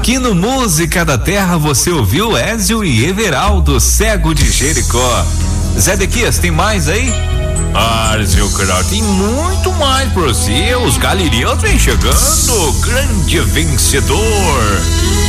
Aqui no Música da Terra você ouviu Ézio e Everaldo, Cego de Jericó. Zé Dequias, tem mais aí? Seu cara, tem muito mais pra você. Os galereus vem chegando, grande vencedor.